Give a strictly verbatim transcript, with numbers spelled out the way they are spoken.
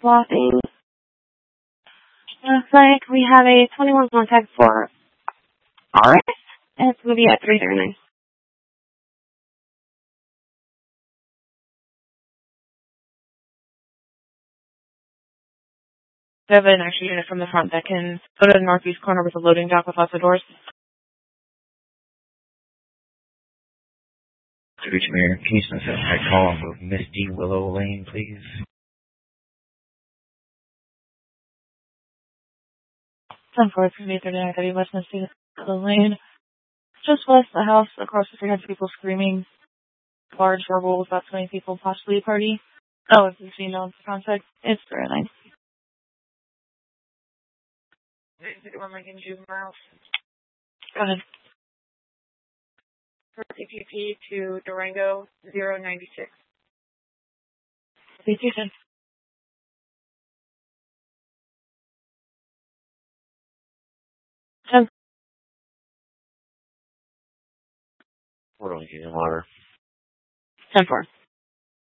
swapping. Looks like we have a twenty-one contact for R S, and it's going to be at three thirty-nine. We have an extra unit from the front that can go to the northeast corner with a loading dock with lots of doors. To reach Mayor Keystone, I call on both Miss D. Willow Lane, please. ten four, three thirty-nine, thirty West Miss D. Willow Lane. Just west of the house, across the street, had people screaming. Large verbal with about twenty people, possibly a party. Oh, it's a female contact. It's three oh nine. We're making juveniles. Go ahead. For C P P to Durango, zero ninety-six. Thank you, ten. ten. We're only getting water. ten four.